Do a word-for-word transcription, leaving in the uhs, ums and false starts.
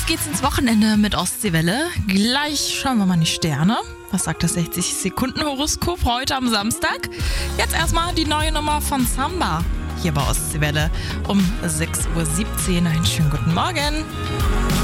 geht's ins Wochenende mit Ostseewelle. Gleich schauen wir mal in die Sterne. Was sagt das sechzig Sekunden Horoskop heute am Samstag? Jetzt erstmal die neue Nummer von Samba. Hier bei Ostseewelle um sechs Uhr siebzehn. Einen schönen guten Morgen.